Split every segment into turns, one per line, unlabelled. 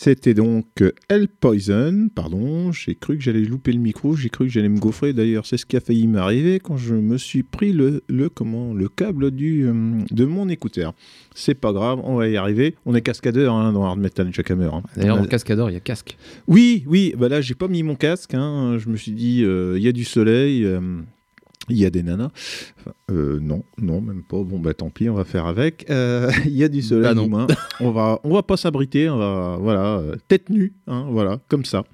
C'était donc Hell Poison, pardon, j'ai cru que j'allais louper le micro, j'ai cru que j'allais me gaufrer, d'ailleurs c'est ce qui a failli m'arriver quand je me suis pris le câble de mon écouteur. C'est pas grave, on va y arriver, on est cascadeur dans Hard Metal Jackhammer.
D'ailleurs dans cascadeur il y a casque.
Oui, bah là j'ai pas mis mon casque, je me suis dit il y a du soleil... Il y a des nanas. Non, même pas. Bon, bah tant pis, on va faire avec. Il y a du soleil demain. On va pas s'abriter. Tête nue, voilà, comme ça.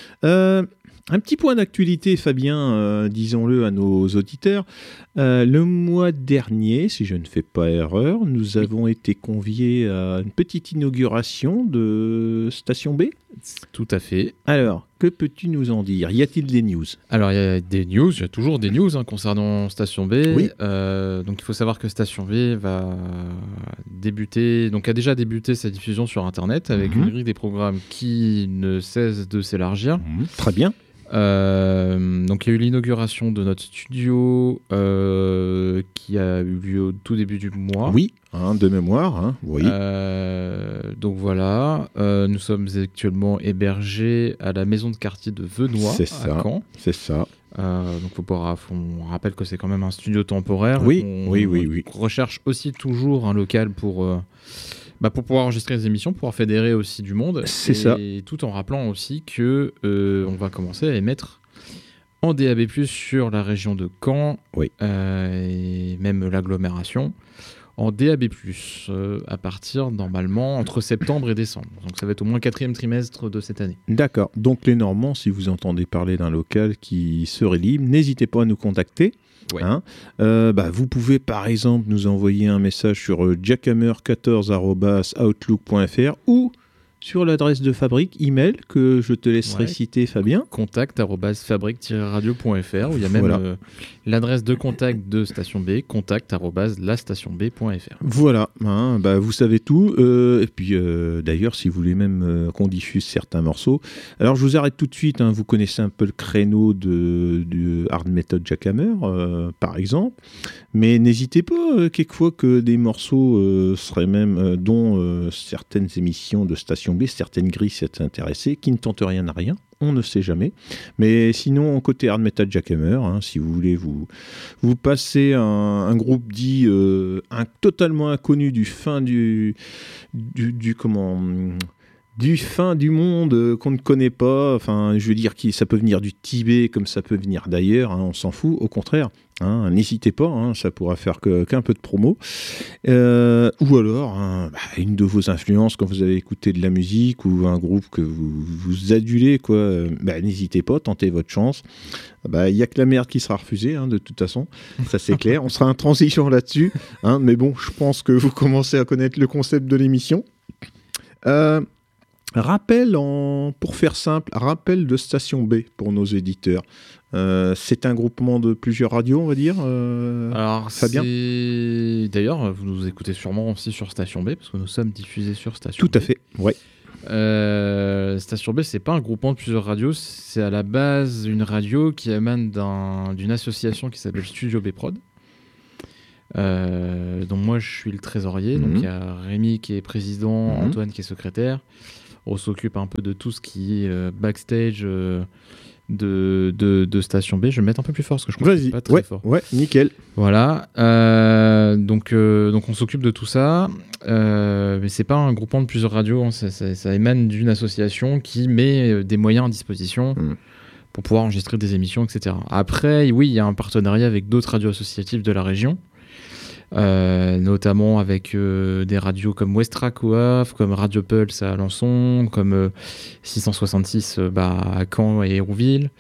Un petit point d'actualité, Fabien, disons-le à nos auditeurs. Le mois dernier, si je ne fais pas erreur, nous avons été conviés à une petite inauguration de Station B.
Tout à fait.
Alors, que peux-tu nous en dire ? Y a-t-il des news ?
Alors, il y a des news, il y a toujours des news concernant Station B.
Oui.
Donc, il faut savoir que Station B va débuter, donc a déjà débuté sa diffusion sur Internet avec une grille des programmes qui ne cesse de s'élargir.
Très bien.
Donc il y a eu l'inauguration de notre studio qui a eu lieu au tout début du mois.
Oui, de mémoire. Oui.
Donc voilà, nous sommes actuellement hébergés à la maison de quartier de Venoy à Caen.
C'est ça.
Donc on rappelle que c'est quand même un studio temporaire.
Oui.
On recherche aussi toujours un local pour pouvoir enregistrer les émissions, pouvoir fédérer aussi du monde.
C'est ça.
Et tout en rappelant aussi que on va commencer à émettre en DAB+, sur la région de Caen, et même l'agglomération, en DAB+, à partir, normalement, entre septembre et décembre. Donc ça va être au moins le 4e trimestre de cette année.
D'accord. Donc les Normands, si vous entendez parler d'un local qui serait libre, n'hésitez pas à nous contacter.
Ouais.
Vous pouvez par exemple nous envoyer un message sur jackhammer14@outlook.fr ou sur l'adresse de Fabrique email que je te laisserai citer, Fabien.
contact@fabrique-radio.fr où il y a même l'adresse de contact de Station B, contact@lastationb.fr.
Voilà, vous savez tout. Et puis d'ailleurs, si vous voulez même qu'on diffuse certains morceaux. Alors je vous arrête tout de suite, vous connaissez un peu le créneau du Hard Metal Jackhammer, par exemple. Mais n'hésitez pas, quelquefois, que des morceaux seraient même, dont certaines émissions de Station B, certaines grilles s'être intéressées, qui ne tentent rien à rien, on ne sait jamais. Mais sinon, côté Hard Metal Jackhammer, si vous voulez vous passez un groupe dit totalement inconnu du fin du fin du monde qu'on ne connaît pas, je veux dire ça peut venir du Tibet comme ça peut venir d'ailleurs, on s'en fout, au contraire, n'hésitez pas, ça pourra faire qu'un peu de promo, ou alors une de vos influences quand vous avez écouté de la musique ou un groupe que vous adulez, n'hésitez pas, tentez votre chance. Il n'y a que la merde qui sera refusée, de toute façon, ça c'est clair, on sera intransigeant là-dessus, mais bon, je pense que vous commencez à connaître le concept de l'émission. Pour faire simple, rappel de Station B pour nos éditeurs. C'est un groupement de plusieurs radios, on va dire.
Alors,
Fabien.
D'ailleurs, vous nous écoutez sûrement aussi sur Station B, parce que nous sommes diffusés sur Station B.
Tout à fait, ouais.
Station B, c'est pas un groupement de plusieurs radios, c'est à la base une radio qui émane d'une association qui s'appelle Studio B Prod. dont moi je suis le trésorier. Donc il y a Rémi qui est président, Antoine qui est secrétaire. On s'occupe un peu de tout ce qui est backstage de Station B. Je vais me mettre un peu plus fort parce que je crois que c'est pas très fort.
Ouais, nickel.
Voilà. Donc on s'occupe de tout ça. Mais c'est pas un groupement de plusieurs radios. Ça émane d'une association qui met des moyens à disposition pour pouvoir enregistrer des émissions, etc. Après, oui, il y a un partenariat avec d'autres radios associatives de la région. Notamment avec des radios comme Westrack au Havre, comme Radio Pulse à Alençon, comme 666 à Caen et Hérouville,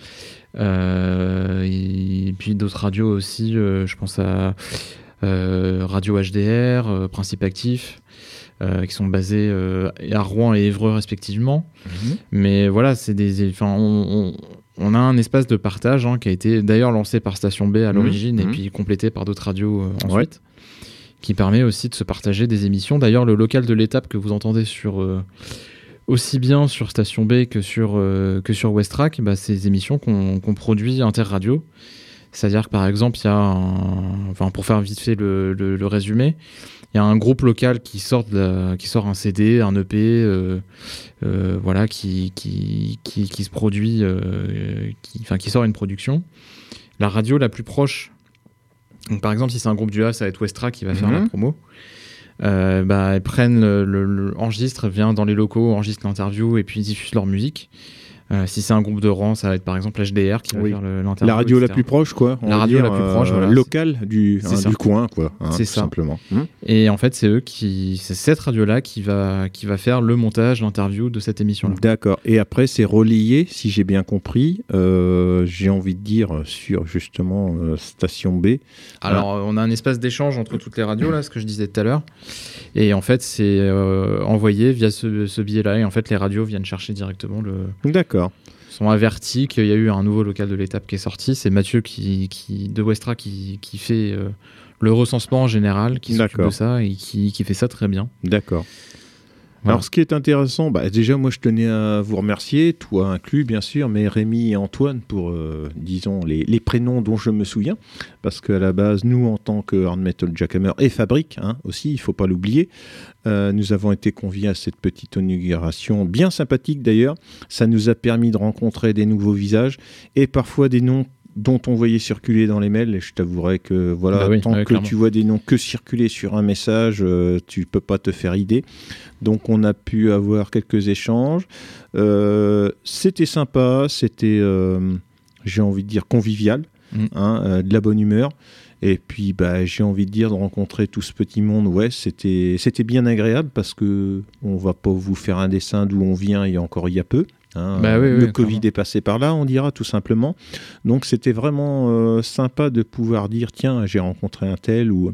et puis d'autres radios aussi, je pense à Radio HDR, Principe Actif, qui sont basés à Rouen et Évreux respectivement. Mais voilà, c'est on a un espace de partage qui a été d'ailleurs lancé par Station B à l'origine et puis complété par d'autres radios ensuite, qui permet aussi de se partager des émissions. D'ailleurs, le local de l'étape que vous entendez aussi bien sur Station B que sur Westrack, c'est des émissions qu'on produit Interradio. C'est-à-dire que par exemple, il y a pour faire vite fait le résumé, il y a un groupe local qui sort un CD, un EP, voilà, qui se produit, qui sort une production. La radio la plus proche, donc par exemple si c'est un groupe du Havre, ça va être Westra qui va faire la promo. Ils prennent enregistre, vient dans les locaux, enregistre l'interview et puis ils diffusent leur musique. Si c'est un groupe de rang, ça va être par exemple HDR qui va faire l'interview.
La radio la plus proche, quoi.
La radio la plus proche, voilà.
Locale du coin, quoi.
C'est
tout simplement.
Et en fait, c'est cette radio-là qui va faire le montage, l'interview de cette émission-là.
D'accord. Et après, c'est relayé, si j'ai bien compris, j'ai envie de dire, sur justement Station B.
Alors, on a un espace d'échange entre toutes les radios, là, ce que je disais tout à l'heure. Et en fait, c'est envoyé via ce biais-là. Et en fait, les radios viennent chercher directement
D'accord.
Ils sont avertis qu'il y a eu un nouveau local de l'étape qui est sorti. C'est Mathieu de Westra qui fait le recensement en général, qui s'occupe de ça et qui fait ça très bien.
D'accord.
Voilà.
Alors, ce qui est intéressant, déjà, moi, je tenais à vous remercier, toi inclus, bien sûr, mais Rémi et Antoine pour, disons, les prénoms dont je me souviens, parce qu'à la base, nous, en tant que Hard Metal Jackhammer et Fabrique, aussi, il ne faut pas l'oublier, nous avons été conviés à cette petite inauguration, bien sympathique d'ailleurs. Ça nous a permis de rencontrer des nouveaux visages et parfois des noms dont on voyait circuler dans les mails, et je t'avouerai que tant que
clairement.
tu vois des noms que circuler sur un message, tu peux pas te faire idée. Donc on a pu avoir quelques échanges. C'était sympa, c'était, j'ai envie de dire, convivial, de la bonne humeur. Et puis j'ai envie de dire, de rencontrer tout ce petit monde, c'était bien agréable, parce que on va pas vous faire un dessin d'où on vient il y a peu. Le Covid est passé par là, on dira tout simplement. Donc c'était vraiment sympa de pouvoir dire, tiens, j'ai rencontré un tel, ou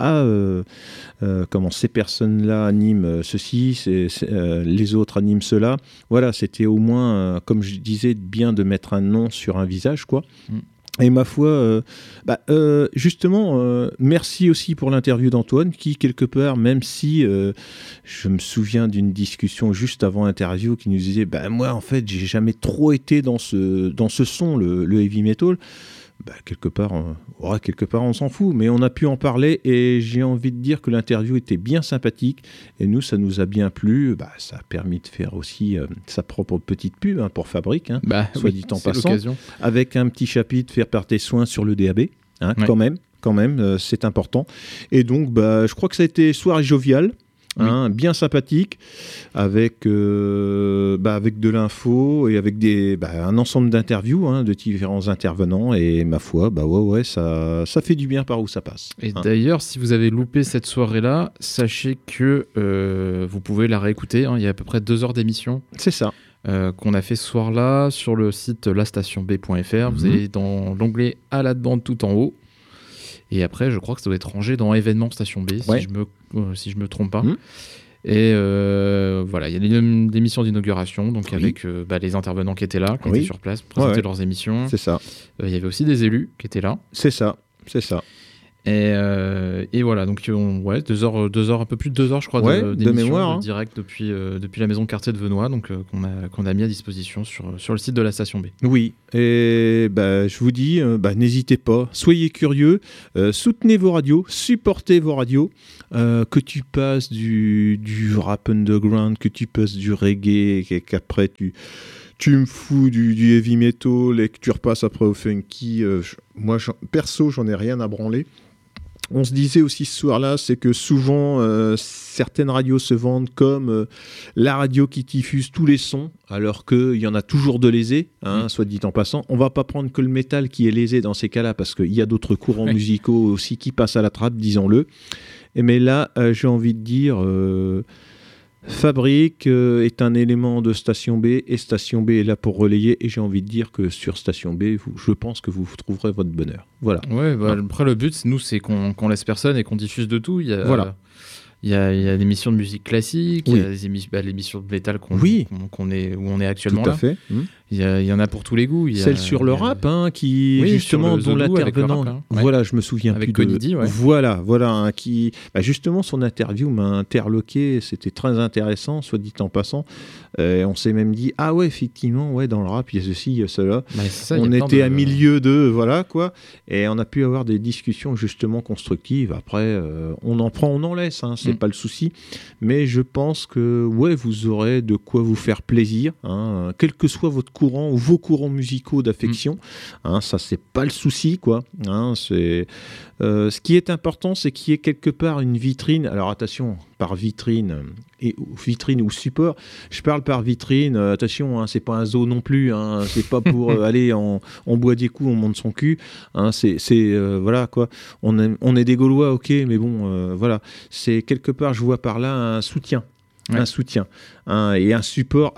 comment ces personnes-là animent ceci, les autres animent cela. Voilà, c'était au moins, comme je disais, bien de mettre un nom sur un visage, quoi. Et ma foi, justement, merci aussi pour l'interview d'Antoine, qui, quelque part, même si je me souviens d'une discussion juste avant l'interview qui nous disait, moi, en fait, j'ai jamais trop été dans ce son, le heavy metal. Quelque part, on s'en fout, mais on a pu en parler, et j'ai envie de dire que l'interview était bien sympathique, et nous, ça nous a bien plu. Ça a permis de faire aussi sa propre petite pub pour Fabrique, soit dit en passant,
l'occasion.
Avec un petit chapitre, faire par tes soins sur le DAB, quand même, c'est important. Et donc, je crois que ça a été soirée joviale. Bien sympathique, avec de l'info et avec un ensemble d'interviews de différents intervenants, et ma foi, ça fait du bien par où ça passe.
Et d'ailleurs, si vous avez loupé cette soirée-là, sachez que vous pouvez la réécouter. Il y a à peu près 2 heures d'émission.
C'est ça.
Qu'on a fait ce soir-là sur le site lastationb.fr. Vous allez dans l'onglet à la demande tout en haut. Et après, je crois que ça doit être rangé dans événements Station B, si je me trompe pas. Et voilà, il y a l'émission d'inauguration, donc avec les intervenants qui étaient là, qui étaient sur place, pour présenter leurs émissions.
C'est ça.
Il y avait aussi des élus qui étaient là.
C'est ça.
Et voilà, donc 2 heures, un peu plus de 2 heures, je crois,
de mémoire,
direct depuis la maison de quartier de Venoix, donc qu'on a mis à disposition sur le site de la Station B.
Oui, et je vous dis, n'hésitez pas, soyez curieux, soutenez vos radios, supportez vos radios, que tu passes du rap underground, que tu passes du reggae, et qu'après tu me fous du heavy metal et que tu repasses après au funky. Moi, perso, j'en ai rien à branler. On se disait aussi ce soir-là, c'est que souvent, certaines radios se vendent comme la radio qui diffuse tous les sons, alors qu'il y en a toujours de lésés, soit dit en passant. On va pas prendre que le métal qui est lésé dans ces cas-là, parce qu'il y a d'autres courants musicaux aussi qui passent à la trappe, disons-le. Mais là, j'ai envie de dire... Fabrique est un élément de Station B, et Station B est là pour relayer, et j'ai envie de dire que sur Station B, je pense que vous trouverez votre bonheur. Voilà.
Après le but, nous, c'est qu'on laisse personne et qu'on diffuse de tout. Il y a l'émission de musique classique, il y a l'émission de métal où on est actuellement
tout à
là.
fait.
Il Il y en a pour tous les goûts.
Celle sur le rap, qui justement dont l'intervenant. Voilà, je me souviens
avec
plus
Colidi,
Voilà, qui justement son interview m'a interloqué. C'était très intéressant, soit dit en passant. On s'est même dit effectivement, dans le rap, il y a ceci, il y a cela. On était à milieu de et on a pu avoir des discussions justement constructives. Après, on en prend, on en laisse, c'est pas le souci. Mais je pense que vous aurez de quoi vous faire plaisir, quel que soit votre courant ou vos courants musicaux d'affection. Ça, c'est pas le souci, c'est ce qui est important, c'est qu'il y ait quelque part une vitrine. Alors attention, par vitrine ou support. Je parle par vitrine. Attention, c'est pas un zoo non plus. C'est pas pour aller on boit des coups, on monte son cul. Voilà quoi. On est des Gaulois, ok, mais bon, voilà. C'est quelque part, je vois par là un soutien. Un soutien et un support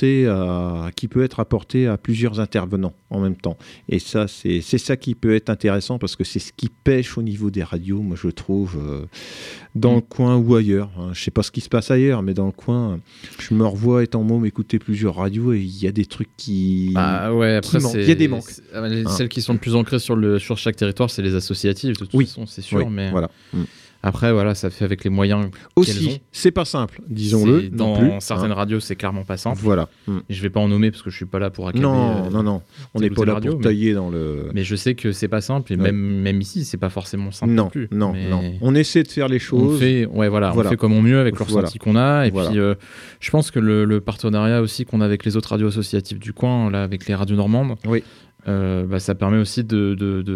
qui peut être apporté à plusieurs intervenants en même temps. Et ça, c'est ça qui peut être intéressant parce que c'est ce qui pêche au niveau des radios, moi je trouve, dans le coin ou ailleurs. Je sais pas ce qui se passe ailleurs, mais dans le coin, je me revois étant môme écouter plusieurs radios et il y a des trucs qui...
après,
il y a des manques.
Celles qui sont le plus ancrées sur chaque territoire, c'est les associatives, de toute façon, c'est sûr. Mais...
Voilà.
Après, ça fait avec les moyens
aussi,
qu'elles ont.
C'est pas simple, disons-le.
Dans certaines radios, c'est clairement pas simple.
Voilà.
Et je vais pas en nommer parce que je suis pas là pour accabler.
Non. On n'est pas là pour tailler dans le...
Mais je sais que c'est pas simple, et même ici, c'est pas forcément simple non plus.
Non. On essaie de faire les choses.
On fait comme on mieux avec le ressenti qu'on a. Et puis, je pense que le partenariat aussi qu'on a avec les autres radios associatives du coin, là, avec les radios normandes, ça permet aussi de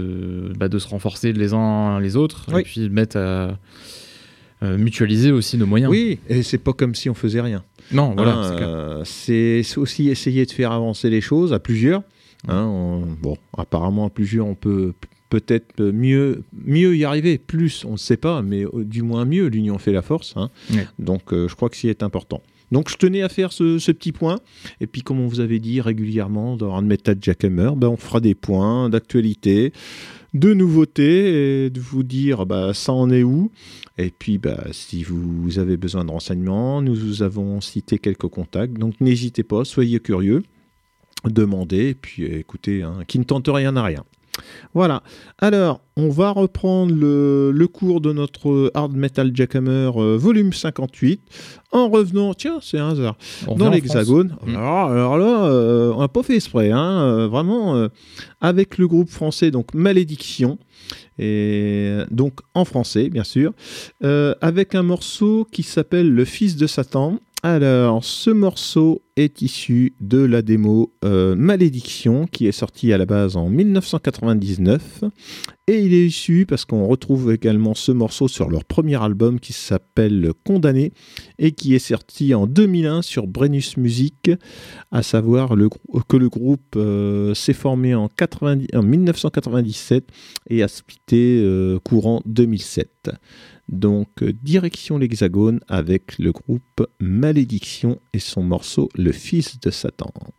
se renforcer les uns les autres et puis de mettre à mutualiser aussi nos moyens.
Oui, et c'est pas comme si on faisait rien.
Non, voilà.
C'est aussi essayer de faire avancer les choses à plusieurs. Apparemment à plusieurs, on peut peut-être mieux y arriver. Plus, on ne sait pas, mais du moins mieux. L'union fait la force. Donc, je crois que c'est important. Donc je tenais à faire ce petit point. Et puis comme on vous avait dit régulièrement dans Hard Metal Jackhammer, on fera des points d'actualité, de nouveautés, et de vous dire ça en est où. Et puis si vous avez besoin de renseignements, nous vous avons cité quelques contacts. Donc n'hésitez pas, soyez curieux, demandez, et puis écoutez, qui ne tente rien n'a rien. Voilà. Alors, on va reprendre le cours de notre Hard Metal Jackhammer volume 58 en revenant, tiens, c'est un hasard, dans l'Hexagone. Alors là, on n'a pas fait exprès, vraiment, avec le groupe français, donc Malédiction, et donc en français, bien sûr, avec un morceau qui s'appelle Le Fils de Satan. Alors, ce morceau est issu de la démo Malédiction, qui est sortie à la base en 1999. Et il est issu parce qu'on retrouve également ce morceau sur leur premier album qui s'appelle Condamné et qui est sorti en 2001 sur Brennus Music, à savoir que le groupe s'est formé en 1997 et a splitté courant 2007. Donc, direction l'Hexagone avec le groupe Malédiction et son morceau Le Fils de Satan.